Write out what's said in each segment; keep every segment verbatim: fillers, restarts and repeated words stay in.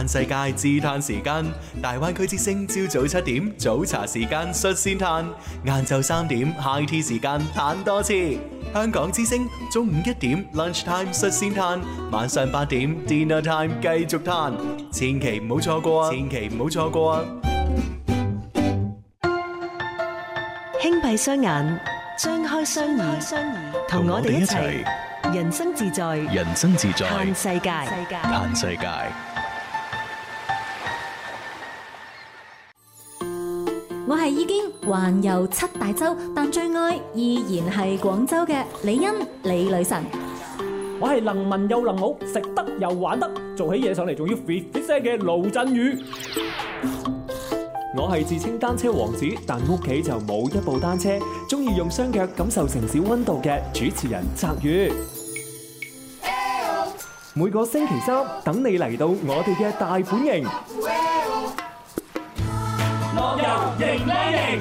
嘆世界自嘆時間，大灣區之聲朝早七點早茶時間率先嘆，晏晝三點 high tea 時間嘆多次。香港之聲中午一點 lunch time 率先嘆，晚上八點 dinner time 繼續嘆，千祈唔好錯過啊！千祈唔好錯過啊！ 輕閉雙眼，張開雙耳，同我哋一齊人生自在， 人生自在嘆世界。 嘆世界。 我係已經環遊七大洲，但最愛依然係廣州嘅李欣李女神。 我係能文又能武，食得又玩得，做起嘢上嚟仲要 fit fit 聲嘅盧振宇。我係自稱單車王子，但屋企就冇一部單車，中意用雙腳感受城市溫度嘅主持人澤宇。每個星期三等你嚟到我哋嘅大本營，樂遊型靚型。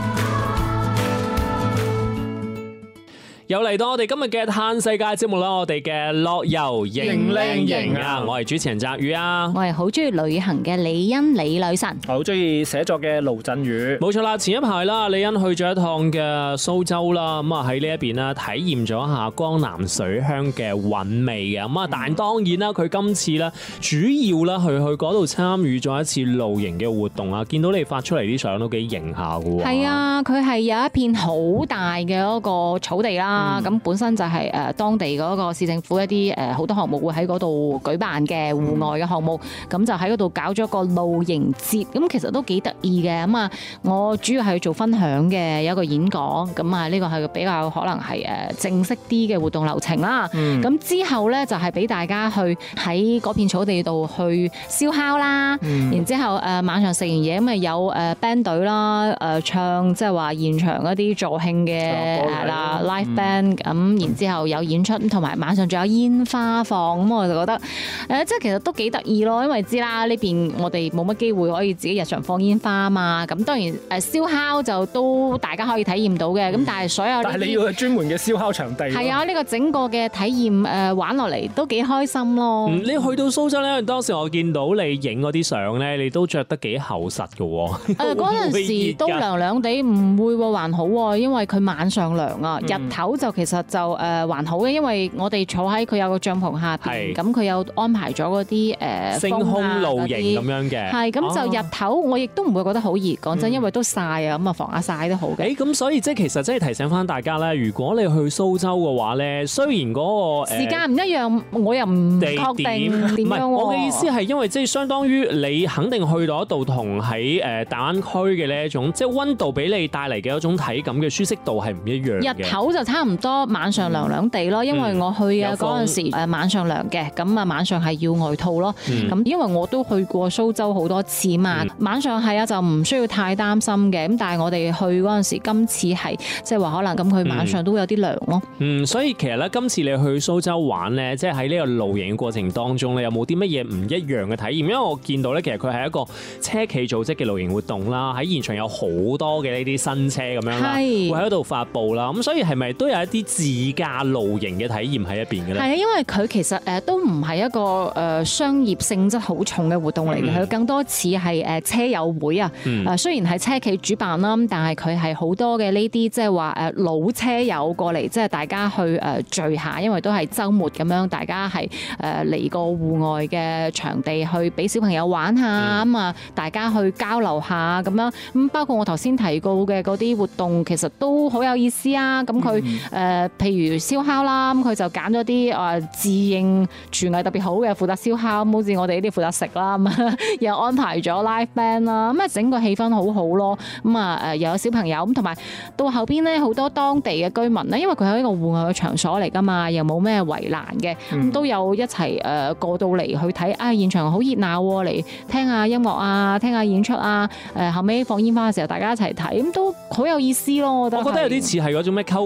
又嚟到我哋今日嘅嘆世界節目啦，我哋嘅樂遊型靚型啊，我係主持人澤宇啊， 我係好中意旅行嘅李欣李女神， 好中意寫作嘅盧振宇。 冇錯啦，前一排啦，李欣去咗一趟嘅蘇州啦，咁啊喺呢一邊啦，體驗咗一下江南水鄉嘅韻味嘅，咁啊，但係當然啦，佢今次咧主要啦去去嗰度參與咗一次露營嘅活動啊，見到你發出嚟啲相都幾型下嘅喎。 係啊，佢係有一片好大嘅嗰個草地啦。咁、嗯、本身就係誒當地嗰個市政府一啲誒好多項目會喺嗰度舉辦嘅戶外嘅項目，咁、嗯、就喺嗰度搞咗個露營節，咁其實都幾得意嘅。咁啊，我主要係做分享嘅，有一個演講，咁啊呢個係比較可能係誒正式啲嘅活動流程啦。咁、嗯、之後咧就係俾大家去喺嗰片草地度去燒烤啦，嗯、然之後誒晚上食完嘢咁啊有誒 band 隊啦，誒唱即係話現場一啲助興嘅係啦 live band。咁然之後有演出，同埋晚上仲有煙花放，咁我就覺得誒，即係其實都幾得意咯。因為知啦，呢邊我哋冇乜機會可以自己日常放煙花啊嘛。咁當然誒燒烤就都大家可以體驗到嘅。咁、嗯、但係所有，但係你要去專門嘅燒烤場地。係啊，呢、呢個整個嘅體驗誒玩落嚟都幾開心咯。 嗯、你去到蘇州咧，當時我見到你影嗰啲相咧，你都着得幾厚實嘅喎。誒嗰陣時都涼涼地，唔會喎，還好喎，因為佢晚上涼啊，日頭就其實就誒、呃、還好嘅，因為我哋坐喺佢有個帳篷下邊，咁佢有安排咗嗰啲誒星空露營咁樣嘅， 係咁就日頭我亦都唔會覺得好熱，講真，因為都曬啊，咁啊防下曬都好嘅。 誒咁所以即係其實即係提醒翻大家咧，如果你去蘇州嘅話咧，雖然嗰、那個、呃、 時間唔一樣，我又唔確定點樣、啊。 我嘅意思係因為即係相當於你肯定去到一度同喺誒大灣區嘅呢一種即係溫度俾你帶嚟嘅一種體感嘅舒適度係唔一樣嘅。 日頭就差唔多。晚上涼涼地咯，因為我去嘅嗰陣時誒晚上涼嘅，咁啊晚上係要外套咯。咁、嗯、因為我都去過蘇州好多次嘛，嗯、晚上係啊就唔需要太擔心嘅。咁但係我哋去嗰陣時，今次係即係話可能咁，佢晚上都會有啲涼咯。 嗯，所以其實咧，今次你去蘇州玩咧，即係喺呢個露營嘅過程當中咧，有冇啲乜嘢唔一樣嘅體驗？因為我見到咧，其實佢係一個車企組織嘅露營活動啦，喺現場有好多嘅呢啲新車咁樣啦，會喺度發布啦。咁所以係咪都有一啲自駕露營嘅體驗喺一邊嘅咧？係啊， 因為佢其實誒都唔係一個誒商業性質好重嘅活動嚟嘅，佢、嗯、更多似係誒車友會啊。誒、嗯、雖然係車企主辦啦，但係佢係好多嘅呢啲即係話誒老車友過嚟，即係大家去誒聚下，因為都係週末咁樣，大家係誒嚟個戶外嘅場地去俾小朋友玩下咁啊，大家去交流下咁樣。咁包括我頭先提過嘅嗰啲活動，其實都好有意思啊。咁佢誒譬如燒烤啦，咁佢就揀咗啲誒自認廚藝特別好嘅負責燒烤，好似我哋呢啲負責食啦，咁又安排咗 live band 啦，咁啊整個氣氛好好咯。咁啊誒又有小朋友，咁同埋到後邊咧好多當地嘅居民咧，因為佢係一個戶外嘅場所嚟噶嘛，又冇咩圍欄嘅，咁、嗯、都有一齊誒過到嚟去睇啊，現場好熱鬧，嚟聽下音樂啊，聽下演出啊，誒後尾放煙花嘅時候大家一齊睇，咁都好有意思咯。我覺得， 我覺得有啲似係嗰種咩篝火晚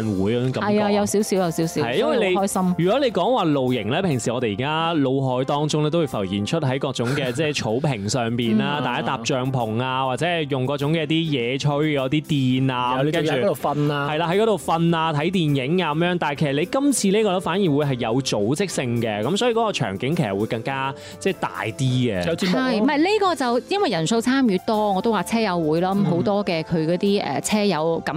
會嗰種感覺。 係啊，有少少有少少， 係因為你開心。 如果你講話露營咧，平時我哋而家腦海當中咧都會浮現出喺各種嘅即係草坪上邊啦，大家搭帳篷啊，或者係用嗰種嘅啲野炊嗰啲電啊， 跟住喺嗰度瞓啊， 係啦，喺嗰度瞓啊，睇電影啊咁樣。但係其實你今次呢個咧反而會係有組織性嘅，咁所以嗰個場景其實會更加即係大啲嘅。 有節目係，唔係呢個就因為人數參與多，我都話車友會啦，咁好多嘅佢嗰啲誒車友感